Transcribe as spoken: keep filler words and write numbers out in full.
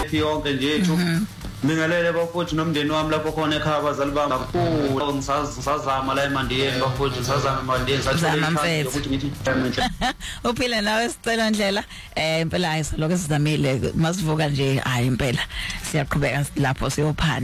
life yonke nje ethu Mingalele bafowethu nomndeni wami lapho khona ekhaya abazali bami kakhulu ngisazama la eMandiyeni bafowethu ngisazama eMandiyeni sathi ukuthi ngithi uphile nawe sicela ndlela eh impela ayisoloke sizamile masivuka nje hayi impela siyaqhubeka lapho siyophana